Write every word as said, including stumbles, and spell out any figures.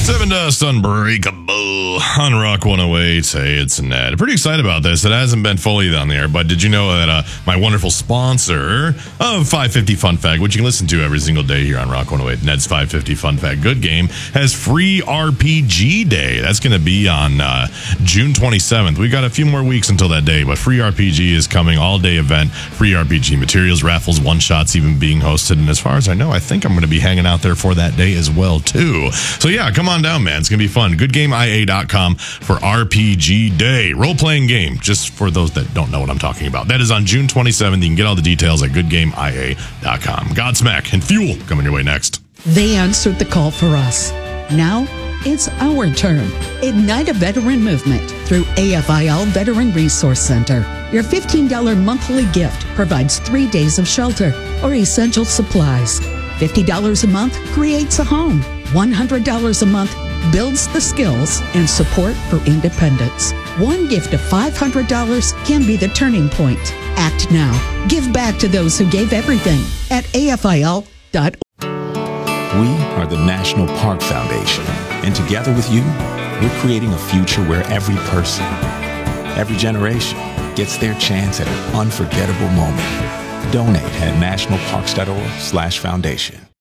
Seven Dust Unbreakable on Rock one oh eight. Hey, it's Ned. Pretty excited about this. It hasn't been fully on the air, but did you know that uh, my wonderful sponsor of five fifty Fun Fact, which you can listen to every single day here on Rock one oh eight, Ned's five fifty Fun Fact Good Game, has free R P G Day. That's going to be on uh, June twenty-seventh. We got a few more weeks until that day, but free R P G is coming. All-day event, free R P G materials, raffles, one-shots even being hosted. And as far as I know, I think I'm going to be hanging out there for that day as well, too. So yeah, come on down, man. It's going to be fun. good game I A dot com for R P G Day. Role-playing game, just for those that don't know what I'm talking about. That is on June twenty-seventh. You can get all the details at good game I A dot com. Godsmack and Fuel coming your way next. They answered the call for us. Now it's our turn. Ignite a veteran movement through A F I L Veteran Resource Center. Your fifteen dollars monthly gift provides three days of shelter or essential supplies. fifty dollars a month creates a home. one hundred dollars a month builds the skills and support for independence. One gift of five hundred dollars can be the turning point. Act now. Give back to those who gave everything at A F I L dot org. We are the National Park Foundation, and together with you, we're creating a future where every person, every generation, gets their chance at an unforgettable moment. Donate at national parks dot org slash foundation.